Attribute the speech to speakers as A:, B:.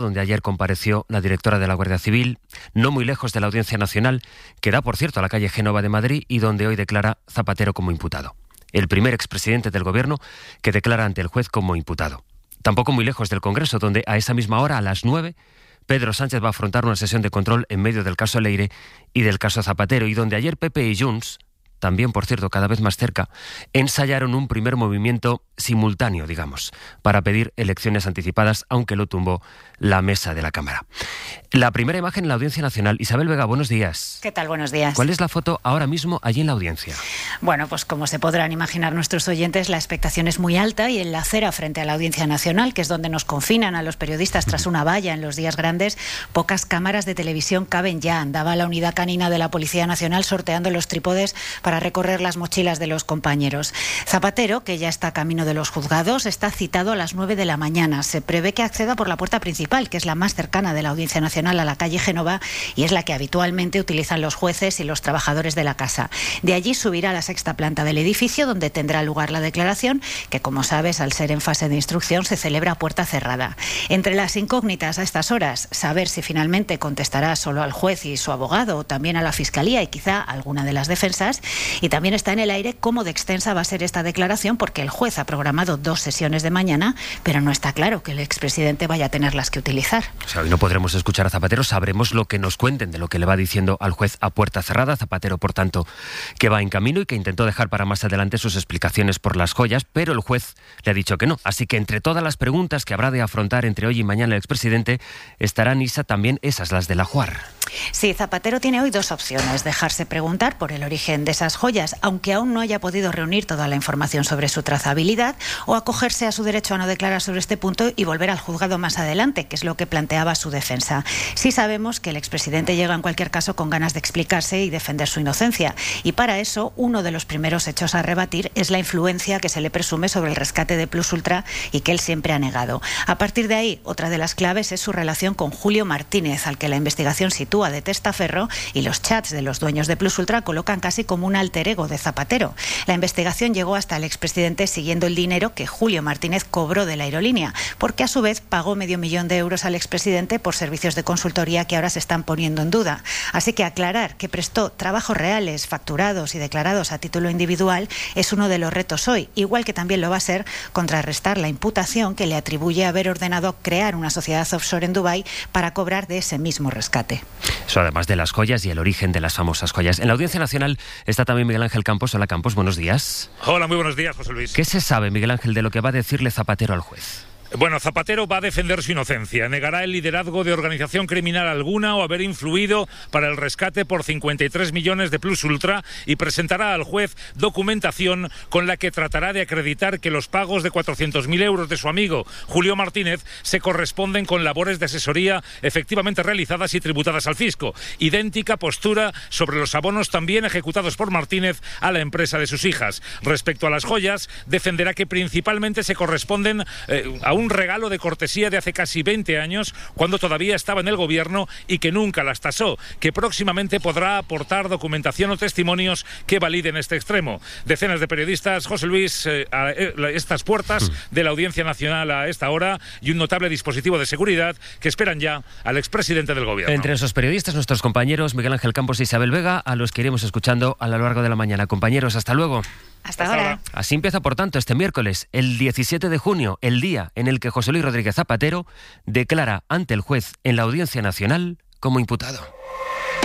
A: donde ayer compareció la directora de la Guardia Civil, no muy lejos de la Audiencia Nacional, que da, por cierto, a la calle Génova de Madrid y donde hoy declara Zapatero como imputado. El primer expresidente del Gobierno que declara ante el juez como imputado. Tampoco muy lejos del Congreso, donde a esa misma hora, a las 9, Pedro Sánchez va a afrontar una sesión de control en medio del caso Leire y del caso Zapatero, y donde ayer PP y Junts, también, por cierto, cada vez más cerca, ensayaron un primer movimiento simultáneo, digamos, para pedir elecciones anticipadas, aunque lo tumbó la mesa de la Cámara. La primera imagen en la Audiencia Nacional. Isabel Vega, buenos días.
B: ¿Qué tal? Buenos días.
A: ¿Cuál es la foto ahora mismo allí en la audiencia?
B: Bueno, pues como se podrán imaginar nuestros oyentes, la expectación es muy alta y en la acera frente a la Audiencia Nacional, que es donde nos confinan a los periodistas tras una valla en los días grandes, pocas cámaras de televisión caben ya. Andaba la unidad canina de la Policía Nacional sorteando los trípodes para recorrer las mochilas de los compañeros. Zapatero, que ya está camino de los juzgados, está citado a las 9 de la mañana. Se prevé que acceda por la puerta principal, que es la más cercana de la Audiencia Nacional a la calle Génova y es la que habitualmente utilizan los jueces y los trabajadores de la casa. De allí subirá a la sexta planta del edificio, donde tendrá lugar la declaración, que, como sabes, al ser en fase de instrucción, se celebra a puerta cerrada. Entre las incógnitas a estas horas, saber si finalmente contestará solo al juez y su abogado o también a la Fiscalía y quizá a alguna de las defensas. Y también está en el aire cómo de extensa va a ser esta declaración, porque el juez ha programado 2 sesiones de mañana, pero no está claro que el expresidente vaya a tener las que utilizar.
A: O sea, hoy no podremos escuchar a Zapatero, sabremos lo que nos cuenten de lo que le va diciendo al juez a puerta cerrada. Zapatero, por tanto, que va en camino y que intentó dejar para más adelante sus explicaciones por las joyas, pero el juez le ha dicho que no. Así que entre todas las preguntas que habrá de afrontar entre hoy y mañana el expresidente, estarán, Isa, también esas, las de la Juar.
B: Sí, Zapatero tiene hoy 2 opciones: dejarse preguntar por el origen de esas joyas, aunque aún no haya podido reunir toda la información sobre su trazabilidad, o acogerse a su derecho a no declarar sobre este punto y volver al juzgado más adelante, que es lo que planteaba su defensa. Sí sabemos que el expresidente llega en cualquier caso con ganas de explicarse y defender su inocencia, y para eso uno de los primeros hechos a rebatir es la influencia que se le presume sobre el rescate de Plus Ultra y que él siempre ha negado. A partir de ahí, otra de las claves es su relación con Julio Martínez, al que la investigación sitúa de testaferro, y los chats de los dueños de Plus Ultra colocan casi como un alter ego de Zapatero. La investigación llegó hasta el expresidente siguiendo el dinero que Julio Martínez cobró de la aerolínea, porque a su vez pagó $500,000 al expresidente por servicios de consultoría que ahora se están poniendo en duda. Así que aclarar que prestó trabajos reales, facturados y declarados a título individual es uno de los retos hoy, igual que también lo va a ser contrarrestar la imputación que le atribuye haber ordenado crear una sociedad offshore en Dubái para cobrar de ese mismo rescate.
A: Eso además de las joyas y el origen de las famosas joyas. En la Audiencia Nacional está también Miguel Ángel Campos. Hola, Campos, buenos días.
C: Hola, muy buenos días, José Luis.
A: ¿Qué se sabe, Miguel Ángel, de lo que va a decirle Zapatero al juez?
C: Bueno, Zapatero va a defender su inocencia, negará el liderazgo de organización criminal alguna o haber influido para el rescate por 53 millones de Plus Ultra y presentará al juez documentación con la que tratará de acreditar que los pagos de 400.000 euros de su amigo Julio Martínez se corresponden con labores de asesoría efectivamente realizadas y tributadas al fisco. Idéntica postura sobre los abonos también ejecutados por Martínez a la empresa de sus hijas. Respecto a las joyas, defenderá que principalmente se corresponden a un regalo de cortesía de hace casi 20 años, cuando todavía estaba en el gobierno y que nunca las tasó, que próximamente podrá aportar documentación o testimonios que validen este extremo. Decenas de periodistas, José Luis, a estas puertas de la Audiencia Nacional a esta hora, y un notable dispositivo de seguridad que esperan ya al expresidente del gobierno.
A: Entre esos periodistas, nuestros compañeros Miguel Ángel Campos y Isabel Vega, a los que iremos escuchando a lo largo de la mañana. Compañeros, hasta luego.
B: Hasta ahora.
A: Así empieza, por tanto, este miércoles, el 17 de junio, el día en el que José Luis Rodríguez Zapatero declara ante el juez en la Audiencia Nacional como imputado.